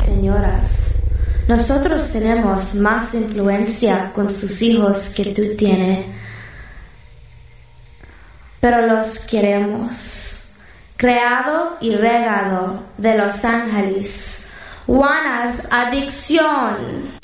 señoras. Nosotros tenemos más influencia con sus hijos que tú tienes, pero los queremos. Creado y regado de Los Ángeles. Juana's adicción.